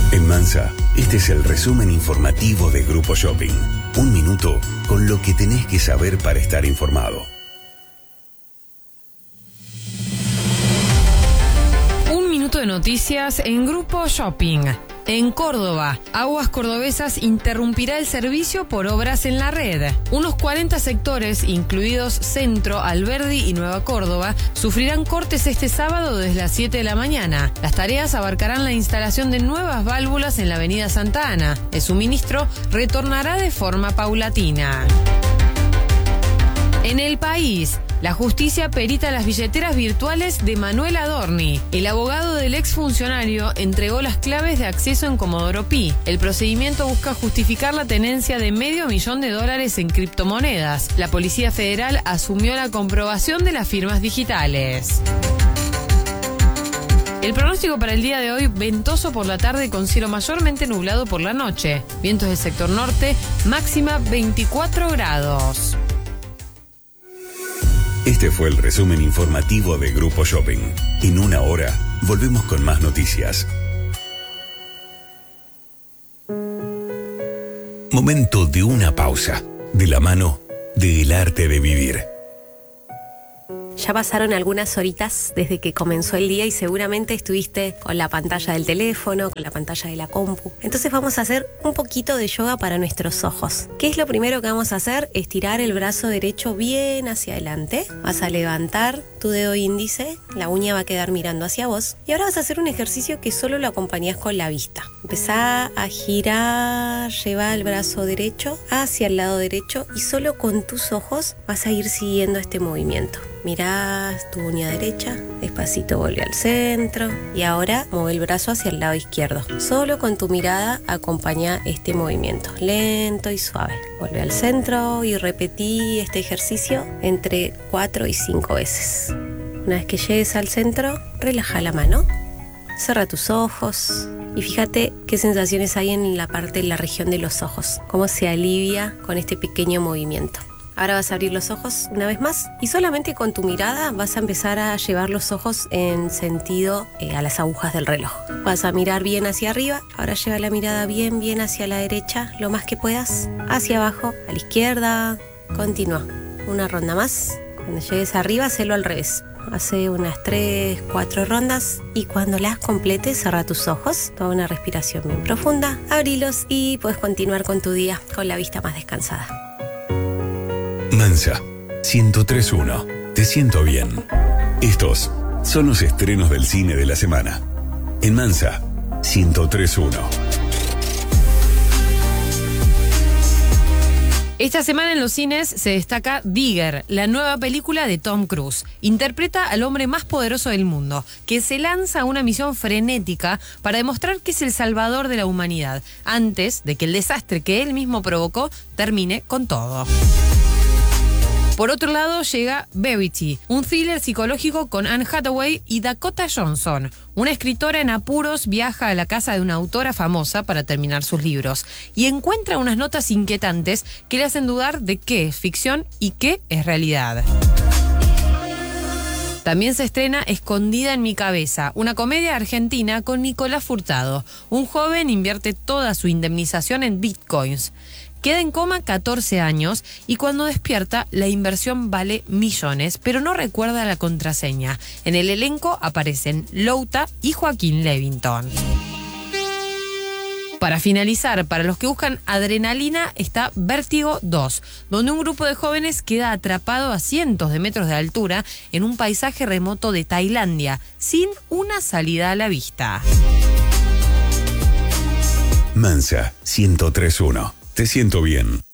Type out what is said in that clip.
En Mansa, este es el resumen informativo de Grupo Shopping. Un minuto con lo que tenés que saber para estar informado. Un minuto de noticias en Grupo Shopping. En Córdoba, Aguas Cordobesas interrumpirá el servicio por obras en la red. Unos 40 sectores, incluidos Centro, Alberdi y Nueva Córdoba, sufrirán cortes este sábado desde las 7 de la mañana. Las tareas abarcarán la instalación de nuevas válvulas en la avenida Santa Ana. El suministro retornará de forma paulatina. En el país, la justicia perita las billeteras virtuales de Manuel Adorni. El abogado del exfuncionario entregó las claves de acceso en Comodoro Pi. El procedimiento busca justificar la tenencia de $500,000 en criptomonedas. La Policía Federal asumió la comprobación de las firmas digitales. El pronóstico para el día de hoy: ventoso por la tarde con cielo mayormente nublado por la noche. Vientos del sector norte, máxima 24 grados. Este fue el resumen informativo de Grupo Shopping. En una hora, volvemos con más noticias. Momento de una pausa, de la mano del arte de vivir. Ya pasaron algunas horitas desde que comenzó el día y seguramente estuviste con la pantalla del teléfono, con la pantalla de la compu. Entonces vamos a hacer un poquito de yoga para nuestros ojos. ¿Qué es lo primero que vamos a hacer? Estirar el brazo derecho bien hacia adelante. Vas a levantar tu dedo índice, la uña va a quedar mirando hacia vos. Y ahora vas a hacer un ejercicio que solo lo acompañás con la vista. Empezá a girar, lleva el brazo derecho hacia el lado derecho y solo con tus ojos vas a ir siguiendo este movimiento. Mirás tu uña derecha, despacito vuelve al centro y ahora mueve el brazo hacia el lado izquierdo. Solo con tu mirada acompaña este movimiento, lento y suave. Vuelve al centro y repetí este ejercicio entre 4 y 5 veces. Una vez que llegues al centro, relaja la mano, cierra tus ojos y fíjate qué sensaciones hay en la parte de la región de los ojos, cómo se alivia con este pequeño movimiento. Ahora vas a abrir los ojos una vez más y solamente con tu mirada vas a empezar a llevar los ojos en sentido a las agujas del reloj. Vas a mirar bien hacia arriba, ahora lleva la mirada bien hacia la derecha, lo más que puedas, hacia abajo, a la izquierda, continúa. Una ronda más, cuando llegues arriba, hacelo al revés. Hace unas 3, 4 rondas y cuando las completes, cerra tus ojos, toma una respiración bien profunda, abrilos y puedes continuar con tu día con la vista más descansada. Mansa, 103.1. Te siento bien. Estos son los estrenos del cine de la semana. En Mansa, 103.1. Esta semana en los cines se destaca Digger, la nueva película de Tom Cruise. Interpreta al hombre más poderoso del mundo, que se lanza a una misión frenética para demostrar que es el salvador de la humanidad, antes de que el desastre que él mismo provocó termine con todo. Por otro lado llega Verity, un thriller psicológico con Anne Hathaway y Dakota Johnson. Una escritora en apuros viaja a la casa de una autora famosa para terminar sus libros y encuentra unas notas inquietantes que le hacen dudar de qué es ficción y qué es realidad. También se estrena Escondida en mi cabeza, una comedia argentina con Nicolás Furtado. Un joven invierte toda su indemnización en bitcoins. Queda en coma 14 años y cuando despierta la inversión vale millones, pero no recuerda la contraseña. En el elenco aparecen Louta y Joaquín Levington. Para finalizar, para los que buscan adrenalina, está Vértigo 2, donde un grupo de jóvenes queda atrapado a cientos de metros de altura en un paisaje remoto de Tailandia, sin una salida a la vista. Mansa, 103.1. Te siento bien.